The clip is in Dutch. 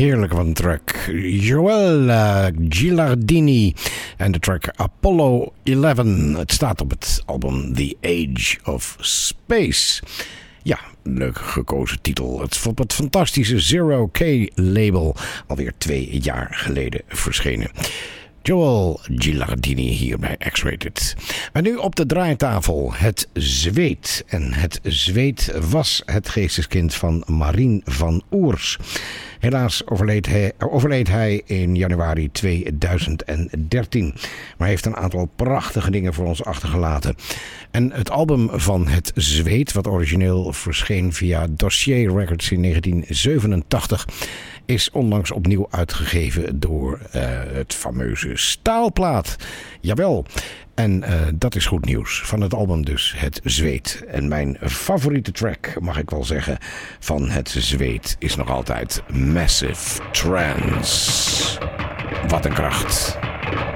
heerlijk van een track. Joel Gilardini en de track Apollo 11. Het staat op het album The Age of Space. Ja, leuk gekozen titel. Het is op het fantastische Zero K label alweer 2 jaar geleden verschenen. Joel Gilardini hier bij X-Rated. En nu op de draaitafel het zweet. En het zweet was het geesteskind van Marien van Oers. Helaas overleed hij in januari 2013. Maar heeft een aantal prachtige dingen voor ons achtergelaten. En het album van Het Zweet, wat origineel verscheen via Dossier Records in 1987... is onlangs opnieuw uitgegeven door het fameuze Staalplaat. Jawel. En dat is goed nieuws. Van het album dus Het Zweet. En mijn favoriete track, mag ik wel zeggen, van Het Zweet is nog altijd Massive Trance. Wat een kracht.